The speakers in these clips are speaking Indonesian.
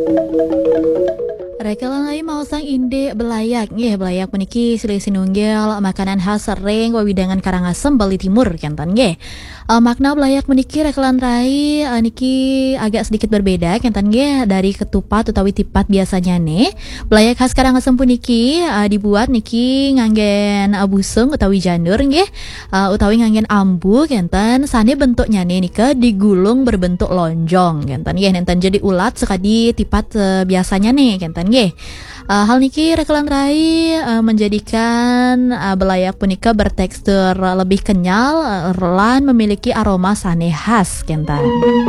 Rekelang ai mau sang inde belayak nggih belayak puniki silih sinunggil makanan khas sering wawidangan Karangasem Bali Timur kentan nggih. Makna belayak puniki rekelan rai niki agak sedikit berbeda kentan nggih dari ketupat utawi tipat biasanya nih. Belayak khas Karangasem puniki dibuat niki nganggen busung utawi janur nggih. Utawi nganggen ambu kentan sane bentuknya nih nika digulung berbentuk lonjong kentan nggih nenten jadi ulat sekadi tipat biasanya nih kentan nggih. Hal niki rekelan rai menjadikan belayak punika bertekstur lebih kenyal lan memiliki aroma sane khas kentan.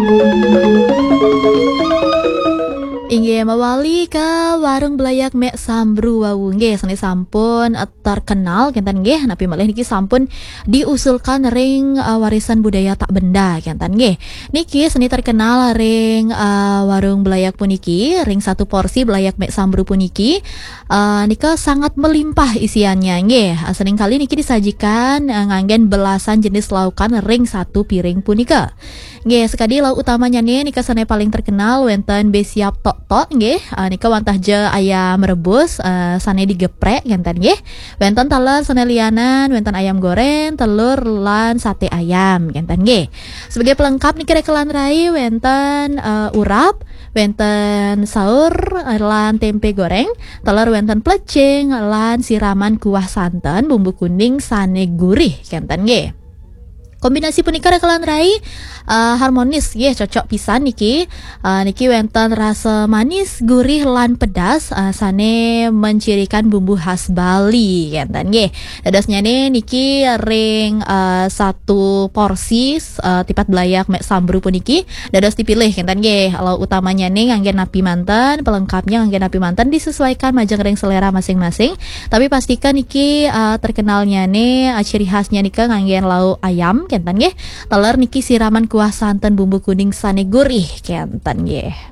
Inggih mawali ke warung belayak Mek Sambru wau nggih seni sampun terkenal kentan nggih napi malih niki sampun diusulkan ring warisan budaya tak benda kentan nggih. Niki seni terkenal ring warung belayak puniki ring satu porsi belayak Mek Sambru puniki nika sangat melimpah isiannya nggih. Sering kali niki disajikan nganggen belasan jenis laukan ring satu piring punika. Nggih, sekadi lauk utamanya nih nika sane paling terkenal wenten besiap tok-tok nggih. Nika wantah je ayam rebus sane digeprek ngenten nggih. Wenten taler sane lianan, wenten ayam goreng, telur lan sate ayam ngenten nggih. Sebagai pelengkap niki rekelan rai wenten urap, wenten saur lan tempe goreng, telur wenten plecing lan siraman kuah santan bumbu kuning sane gurih ngenten nggih. Kombinasi punika rekelan rai harmonis nggih cocok pisan niki. Niki wenten rasa manis, gurih lan pedas sane mencirikan bumbu khas Bali ngenten nggih. Dadasnya niki ring satu porsi tipat belayak Mek Sambru puniki dados dipilih ngenten nggih. Lauk utamanya nganggen napi manten, pelengkapnya nganggen napi manten disesuaikan majeng ring selera masing-masing. Tapi pastikan niki terkenalnya ciri khasnya nika nganggen lauk ayam kentan nggih. Telur niki siraman kuah santan bumbu kuning sane gurih kentan nggih.